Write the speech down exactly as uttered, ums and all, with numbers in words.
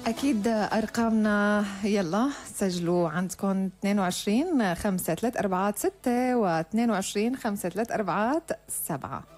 أكيد أرقامنا يلا سجلوا عندكم اثنين وعشرين خمسة ثلاثة أربعة ستة و اثنين وعشرين خمسة ثلاثة أربعة سبعة.